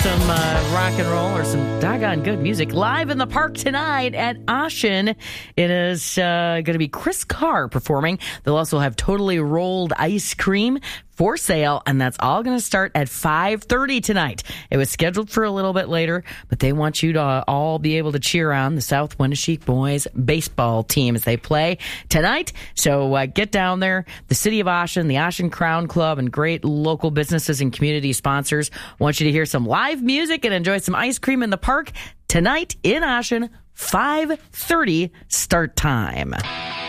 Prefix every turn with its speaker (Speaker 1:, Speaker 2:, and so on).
Speaker 1: some rock and roll or some doggone good music live in the park tonight at Ocean. It is going to be Chris Carr performing. They'll also have Totally Rolled Ice Cream for sale, and that's all going to start at 5:30 tonight. It was scheduled for a little bit later, but they want you to all be able to cheer on the South Wenatchee boys baseball team as they play tonight. So get down there. The City of Ocean, the Ocean Crown Club, and great local businesses and community sponsors want you to hear some live music and enjoy some ice cream in the park tonight in Ocean, 5:30 start time.